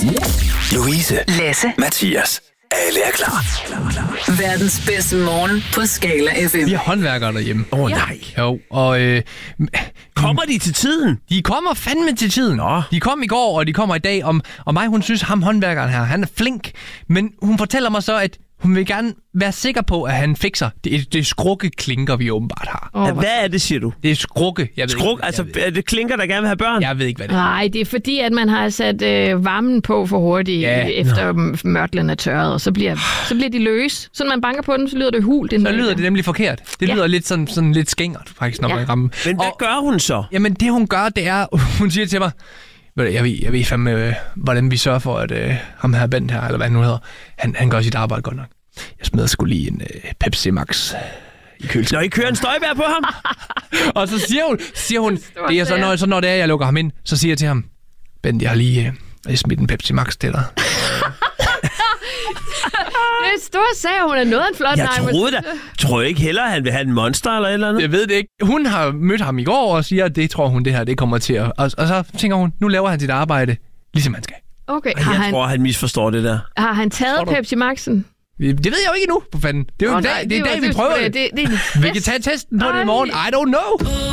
Louise, Lasse, Mathias. Alle er klar. verdens bedste morgen på Skala FM. Vi har håndværkere derhjemme. Nej. Jo, og Kommer de til tiden? de kommer fandme til tiden. Nå. De kom i går, og de kommer i dag. Og mig, hun synes, ham håndværkeren her, han er flink. Men hun fortæller mig så, at hun vil gerne være sikker på, at han fikser. Det er skrukkeklinker, vi åbenbart har. Hvad er det, siger du? Det er skrukke. Jeg ved Skruk? ikke, Altså, er det klinker, der gerne vil have børn? jeg ved ikke, hvad det er. Nej, det er fordi, at man har sat varmen på for hurtigt, efter mørtlen er tørret, og så bliver de løs. Så når man banker på den, så lyder det hult. Så lyder det nemlig forkert. Det lyder lidt sådan lidt skængert, faktisk, når man rammer. Men hvad gør hun så? Jamen, det hun gør, det er, hun siger til mig, jeg ved fandme, hvordan vi sørger for, at ham her Bent her, eller hvad han nu hedder, han gør sit arbejde godt nok. Jeg smider sgu lige en Pepsi Max i køleskabet. Når I kører en støjbær på ham? Og så siger hun det er så når det er, jeg lukker ham ind, så siger jeg til ham, Bent, jeg har lige smidt en Pepsi Max til dig. Det er stor sag, hun er noget af en flot Jeg tror ikke heller, han vil have en monster eller et eller andet. Jeg ved det ikke. Hun har mødt ham i går og siger, at det tror hun, det her det kommer til at... Og så tænker hun, nu laver han sit arbejde, ligesom han skal. Okay, Jeg tror, han misforstår det der. har han taget Pepsi Max'en? Det ved jeg jo ikke endnu, for fanden. Det er jo i dag, vi prøver det. Vi kan tage testen på det i morgen. I don't know.